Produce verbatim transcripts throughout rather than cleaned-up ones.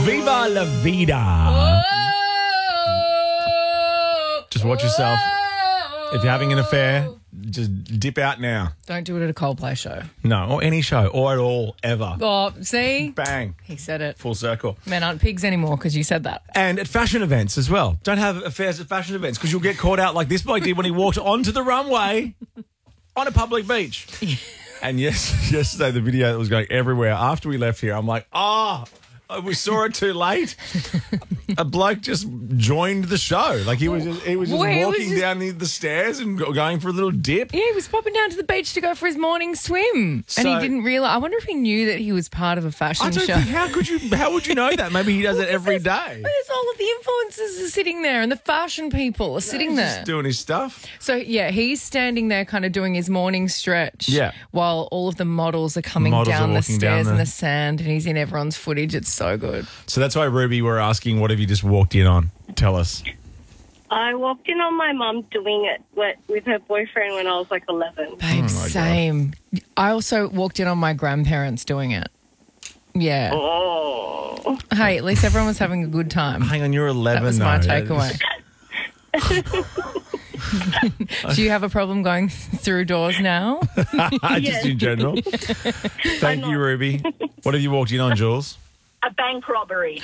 Viva la vida. Oh, Just watch yourself. If you're having an affair, just dip out now. Don't do it at a Coldplay show. No, or any show, or at all, ever. Oh, see? Bang. He said it. Full circle. Men aren't pigs anymore because you said that. And at fashion events as well. Don't have affairs at fashion events because you'll get caught out like this bloke did when he walked onto the runway on a public beach. And yes, yesterday the video that was going everywhere after we left here, I'm like, oh, we saw it too late. A bloke just joined the show. Like he was just, he was just Well, he was walking just- down the, the stairs and go- going for a little dip. Yeah, he was popping down to the beach to go for his morning swim. and So- he didn't realise. I wonder if he knew that he was part of a fashion I don't show. think, how could you, how would you know that? Maybe he does it every day. There's all of the influencers are sitting there and the fashion people are sitting He's there. just doing his stuff. So, yeah, he's standing there kind of doing his morning stretch Yeah. while all of the models are coming Models are down the walking down stairs in the- the sand and he's in everyone's footage. It's so good. So that's why, Ruby, we're asking, what have you just walked in on? Tell us. I walked in on my mum doing it with, with her boyfriend when I was like eleven. Babe, same. I also walked in on my grandparents doing it. Yeah. Oh. Hey, at least everyone was having a good time. Hang on, you're eleven. That was my though. takeaway. Do you have a problem going through doors now? Just in general. Thank you, Ruby. What have you walked in on, Jules? A bank robbery.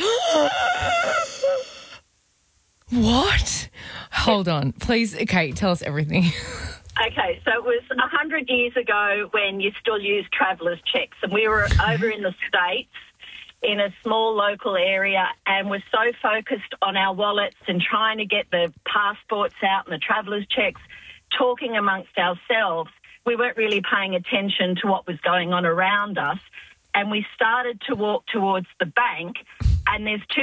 What? Hold on. Please, okay, tell us everything. Okay, so it was a hundred years ago when you still used travellers' checks, and we were over in the States in a small local area and were so focused on our wallets and trying to get the passports out and the travellers' checks, talking amongst ourselves, we weren't really paying attention to what was going on around us. And we started to walk towards the bank, and there's two